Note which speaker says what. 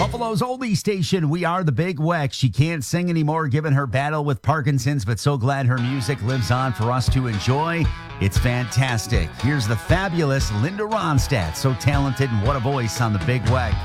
Speaker 1: Buffalo's oldie station, we are the Big Weck. She can't sing anymore given her battle with Parkinson's, but so glad her music lives on for us to enjoy. It's fantastic. Here's the fabulous Linda Ronstadt, so talented and what a voice on the Big Weck.